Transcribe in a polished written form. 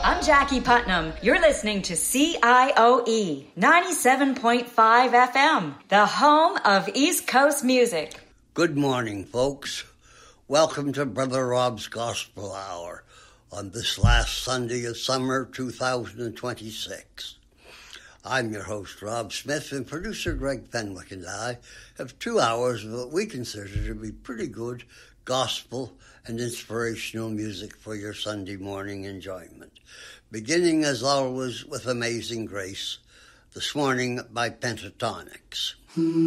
I'm Jackie Putnam. You're listening to CIOE 97.5 FM, the home of East Coast music. Good morning, folks. Welcome to Brother Rob's Gospel Hour on this last Sunday of summer 2026. I'm your host, Rob Smith, and producer Greg Fenwick and I have 2 hours of what we consider to be pretty good gospel and inspirational music for your Sunday morning enjoyment. Beginning, as always, with Amazing Grace, this morning by Pentatonix.